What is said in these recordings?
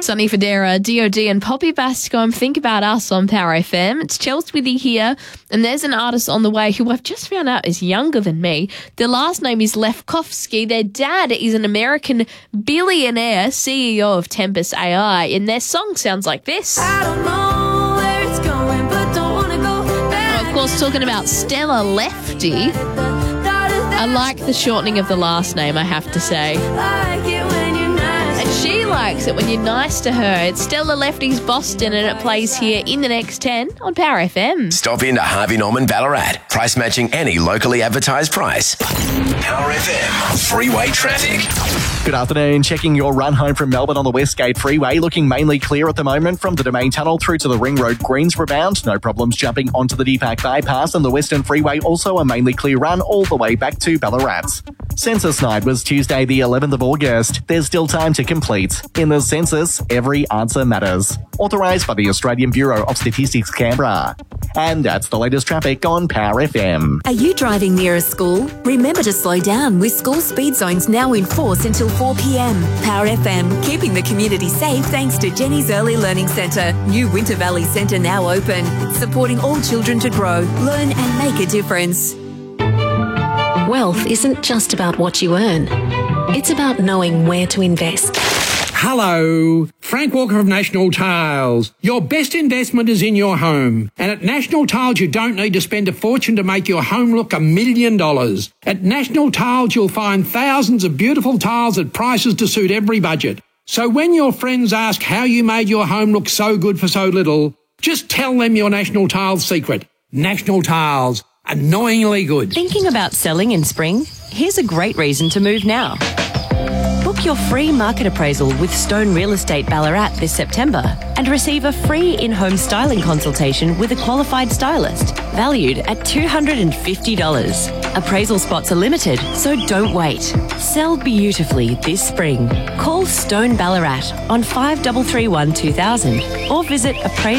Sonny Fodera, DOD and Poppy Bascombe, Think About Us on Power FM. It's Chelsea with you here, and there's an artist on the way who I've just found out is younger than me. Their last name is Lefkowski. Their dad is an American billionaire, CEO of Tempest AI, and their song sounds like this. I don't know where it's going, but don't want to go back. Of course, talking about Stella Lefty. I like the shortening of the last name, I have to say. Like it when you're nice. And she likes it when you're nice to her. It's Stella Lefty's Boston, and it plays here in the next 10 on Power FM. Stop in to Harvey Norman Ballarat. Price matching any locally advertised price. Power FM. Freeway traffic. Good afternoon. Checking your run home from Melbourne on the Westgate Freeway. Looking mainly clear at the moment from the Domain Tunnel through to the Ring Road Greensboro bound. No problems jumping onto the Deepak Bypass, and the Western Freeway also a mainly clear run all the way back to Ballarat. Census night was Tuesday the 11th of August. There's still time to complete. In the census, every answer matters. Authorised by the Australian Bureau of Statistics, Canberra. And that's the latest traffic on Power FM. Are you driving near a school? Remember to slow down with school speed zones now in force until 4 p.m. Power FM, keeping the community safe thanks to Jenny's Early Learning Centre. New Winter Valley Centre now open, supporting all children to grow, learn and make a difference. Wealth isn't just about what you earn. It's about knowing where to invest. Hello, Frank Walker of National Tiles. Your best investment is in your home. And at National Tiles, you don't need to spend a fortune to make your home look $1 million. At National Tiles, you'll find thousands of beautiful tiles at prices to suit every budget. So when your friends ask how you made your home look so good for so little, just tell them your National Tiles secret. National Tiles. Annoyingly good. Thinking about selling in spring? Here's a great reason to move now. Book your free market appraisal with Stone Real Estate Ballarat this September and receive a free in-home styling consultation with a qualified stylist, valued at $250. Appraisal spots are limited, so don't wait. Sell beautifully this spring. Call Stone Ballarat on 5331 2000 or visit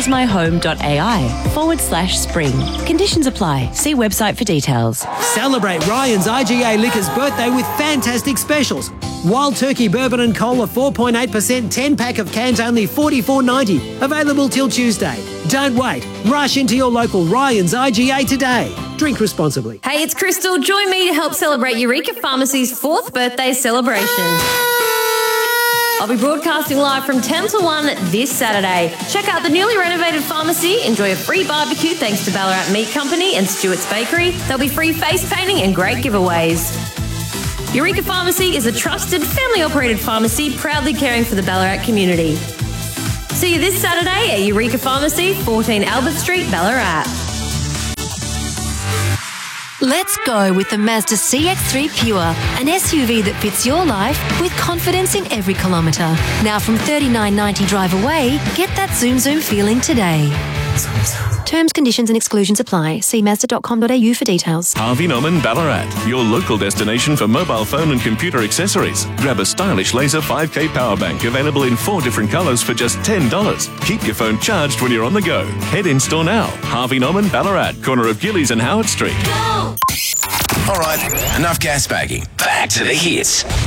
appraisemyhome.ai/spring. Conditions apply. See website for details. Celebrate Ryan's IGA Liquor's birthday with fantastic specials. Wild Turkey Bourbon and Cola 4.8% 10-pack of cans only $44.90. Available till Tuesday. Don't wait. Rush into your local Ryan's IGA today. Drink responsibly. Hey, it's Crystal. Join me to help celebrate Eureka Pharmacy's 4th birthday celebration. I'll be broadcasting live from 10 to 1 this Saturday. Check out the newly renovated pharmacy, enjoy a free barbecue thanks to Ballarat Meat Company and Stewart's Bakery. There'll be free face painting and great giveaways. Eureka Pharmacy is a trusted, family-operated pharmacy proudly caring for the Ballarat community. See you this Saturday at Eureka Pharmacy, 14 Albert Street, Ballarat. Let's go with the Mazda CX-3 Pure, an SUV that fits your life with confidence in every kilometre. Now from $39.90 drive away, get that zoom feeling today. Terms, conditions and exclusions apply. See Mazda.com.au for details. Harvey Norman Ballarat, your local destination for mobile phone and computer accessories. Grab a stylish laser 5K power bank available in 4 different colours for just $10. Keep your phone charged when you're on the go. Head in store now. Harvey Norman Ballarat, corner of Gillies and Howard Street. All right, enough gas bagging. Back to the hits.